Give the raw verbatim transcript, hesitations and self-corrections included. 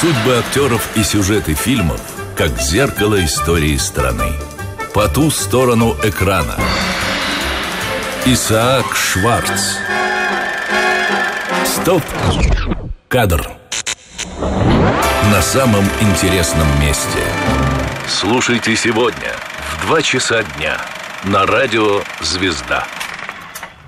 Судьбы актеров и сюжеты фильмов, как зеркало истории страны. По ту сторону экрана. Исаак Шварц. Стоп! Кадр. На самом интересном месте. Слушайте сегодня в два часа дня на радио «Звезда».